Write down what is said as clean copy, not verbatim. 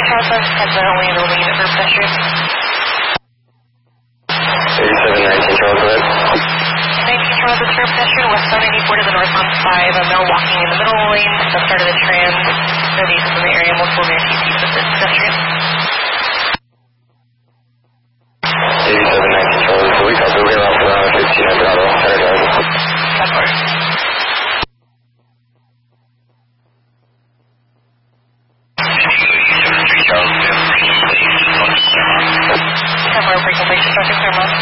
Southwest, has been only enrolling unit for pedestrian. 3719 Charles, go ahead. 19 Charles, it's for pedestrian, westbound 84 to the north on 5. A male walking in the middle lane, just outside of the tram. No vehicles in the area, multiple rear TCs with this pedestrian. 8719 Charles, so we copy. We're off around 1500 auto, center drive. That's right. Have our break information starting Claremont.